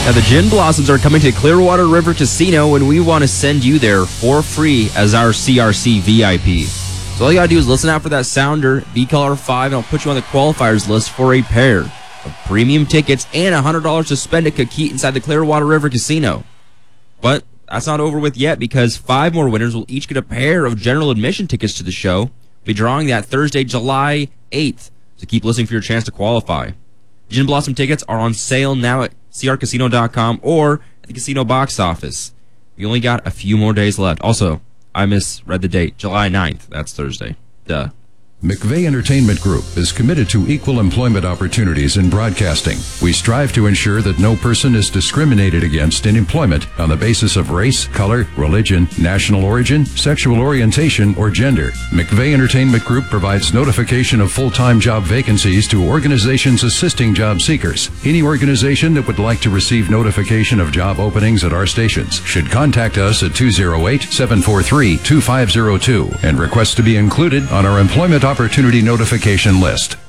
Now, the Gin Blossoms are coming to Clearwater River Casino, and we want to send you there for free as our CRC VIP. So all you got to do is listen out for that sounder, B-Color 5, and I'll put you on the qualifiers list for a pair of premium tickets and $100 to spend at Coquette inside the Clearwater River Casino. But that's not over with yet, because 5 more winners will each get a pair of general admission tickets to the show. We'll be drawing that Thursday, July 8th. So keep listening for your chance to qualify. Gin Blossom tickets are on sale now at crcasino.com or at the casino box office. We only got a few more days left. Also, I misread the date. July 9th. That's Thursday. Duh. McVeigh Entertainment Group is committed to equal employment opportunities in broadcasting. We strive to ensure that no person is discriminated against in employment on the basis of race, color, religion, national origin, sexual orientation, or gender. McVeigh Entertainment Group provides notification of full-time job vacancies to organizations assisting job seekers. Any organization that would like to receive notification of job openings at our stations should contact us at 208-743-2502 and request to be included on our employment opportunity notification list.